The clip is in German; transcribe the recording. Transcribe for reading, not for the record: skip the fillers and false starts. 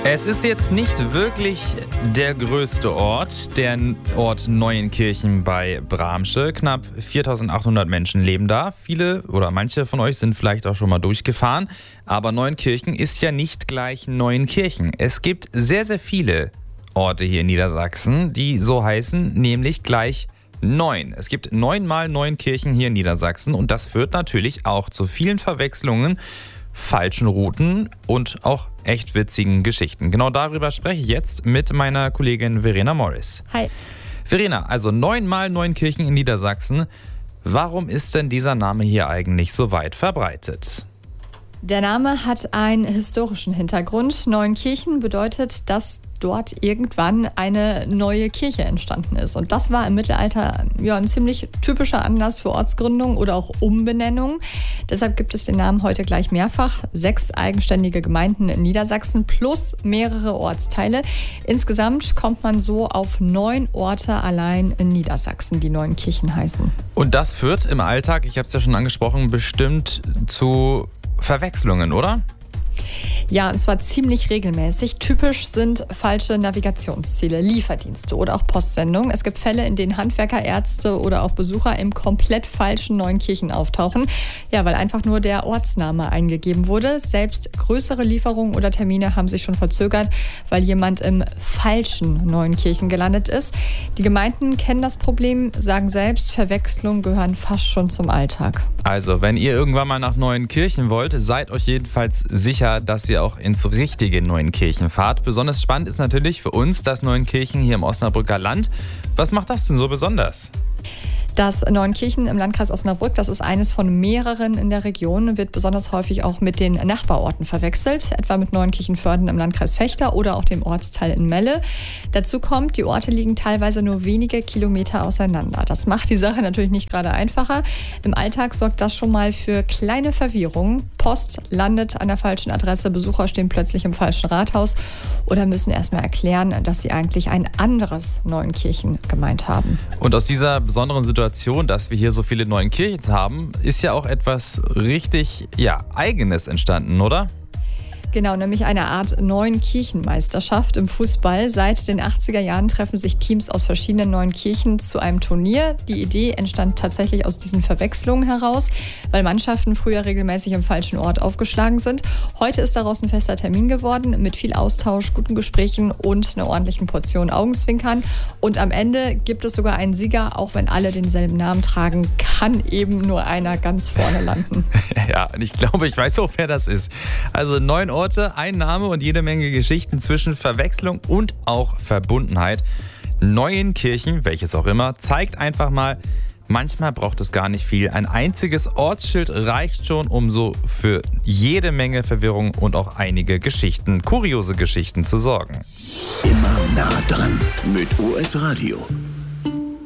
Es ist jetzt nicht wirklich der größte Ort, der Ort Neuenkirchen bei Bramsche. Knapp 4.800 Menschen leben da. Viele oder manche von euch sind vielleicht auch schon mal durchgefahren. Aber Neuenkirchen ist ja nicht gleich Neuenkirchen. Es gibt sehr, sehr viele Orte hier in Niedersachsen, die so heißen, nämlich gleich 9. Es gibt 9-mal Neuenkirchen hier in Niedersachsen und das führt natürlich auch zu vielen Verwechslungen, falschen Routen und auch echt witzigen Geschichten. Genau darüber spreche ich jetzt mit meiner Kollegin Verena Morris. Hi. Verena, also 9-mal Neuenkirchen in Niedersachsen. Warum ist denn dieser Name hier eigentlich so weit verbreitet? Der Name hat einen historischen Hintergrund. Neuenkirchen bedeutet, dass dort irgendwann eine neue Kirche entstanden ist. Und das war im Mittelalter ein ziemlich typischer Anlass für Ortsgründung oder auch Umbenennung. Deshalb gibt es den Namen heute gleich mehrfach. 6 eigenständige Gemeinden in Niedersachsen plus mehrere Ortsteile. Insgesamt kommt man so auf 9 Orte allein in Niedersachsen, die Neuenkirchen heißen. Und das führt im Alltag, ich habe es ja schon angesprochen, bestimmt zu Verwechslungen, oder? Ja, und zwar ziemlich regelmäßig. Typisch sind falsche Navigationsziele, Lieferdienste oder auch Postsendungen. Es gibt Fälle, in denen Handwerker, Ärzte oder auch Besucher im komplett falschen Neuenkirchen auftauchen. Ja, weil einfach nur der Ortsname eingegeben wurde. Selbst größere Lieferungen oder Termine haben sich schon verzögert, weil jemand im falschen Neuenkirchen gelandet ist. Die Gemeinden kennen das Problem, sagen selbst, Verwechslungen gehören fast schon zum Alltag. Also, wenn ihr irgendwann mal nach Neuenkirchen wollt, seid euch jedenfalls sicher, dass ihr auch ins richtige Neuenkirchen fahrt. Besonders spannend ist natürlich für uns das Neuenkirchen hier im Osnabrücker Land. Was macht das denn so besonders? Das Neuenkirchen im Landkreis Osnabrück, das ist eines von mehreren in der Region, wird besonders häufig auch mit den Nachbarorten verwechselt, etwa mit Neuenkirchen-Vörden im Landkreis Vechta oder auch dem Ortsteil in Melle. Dazu kommt, die Orte liegen teilweise nur wenige Kilometer auseinander. Das macht die Sache natürlich nicht gerade einfacher. Im Alltag sorgt das schon mal für kleine Verwirrung. Post landet an der falschen Adresse, Besucher stehen plötzlich im falschen Rathaus oder müssen erstmal erklären, dass sie eigentlich ein anderes Neuenkirchen gemeint haben. Und aus dieser besonderen Situation, dass wir hier so viele Neuenkirchen haben, ist ja auch etwas richtig Eigenes entstanden, oder? Genau, nämlich eine Art Neuenkirchenmeisterschaft im Fußball. Seit den 80er Jahren treffen sich Teams aus verschiedenen Neuenkirchen zu einem Turnier. Die Idee entstand tatsächlich aus diesen Verwechslungen heraus, weil Mannschaften früher regelmäßig im falschen Ort aufgeschlagen sind. Heute ist daraus ein fester Termin geworden mit viel Austausch, guten Gesprächen und einer ordentlichen Portion Augenzwinkern. Und am Ende gibt es sogar einen Sieger, auch wenn alle denselben Namen tragen, kann eben nur einer ganz vorne landen. Ja, und ich glaube, ich weiß auch, wer das ist. Also 9 Orte, ein Name und jede Menge Geschichten zwischen Verwechslung und auch Verbundenheit. Neuenkirchen, welches auch immer, zeigt einfach mal, manchmal braucht es gar nicht viel. Ein einziges Ortsschild reicht schon, um so für jede Menge Verwirrung und auch einige Geschichten, kuriose Geschichten zu sorgen. Immer nah dran mit OS Radio.